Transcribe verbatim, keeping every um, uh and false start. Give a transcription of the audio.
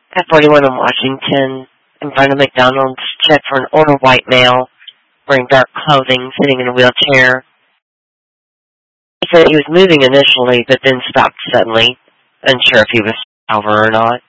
At forty-one in Washington, in front of McDonald's, checked for an older white male wearing dark clothing, sitting in a wheelchair. He said he was moving initially, but then stopped suddenly, unsure if he was over or not.